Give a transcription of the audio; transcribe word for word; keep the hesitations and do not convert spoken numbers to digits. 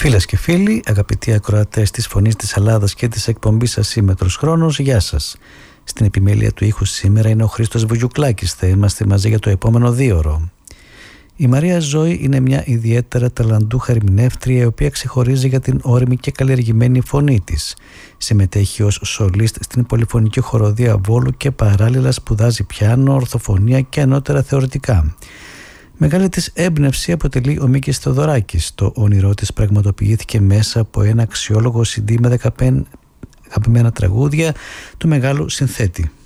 Φίλες και φίλοι, αγαπητοί ακροατές της Φωνής της Ελλάδας και της εκπομπής Ασύμμετρος Χρόνος, γεια σας. Στην επιμέλεια του ήχου σήμερα είναι ο Χρήστος Βουγιουκλάκης. Θα είμαστε μαζί για το επόμενο δίωρο. Η Μαρία Ζώη είναι μια ιδιαίτερα ταλαντούχα ερμηνεύτρια, η οποία ξεχωρίζει για την όριμη και καλλιεργημένη φωνή της. Συμμετέχει ως σολίστ στην πολυφωνική χοροδία Βόλου και παράλληλα σπουδάζει πιάνο, ορθοφωνία και ανώτερα θεωρητικά. Μεγάλη της έμπνευση αποτελεί ο Μίκης Θεοδωράκης. Το όνειρό της πραγματοποιήθηκε μέσα από ένα αξιόλογο σι ντι με δεκαπέντε αγαπημένα τραγούδια του μεγάλου συνθέτη.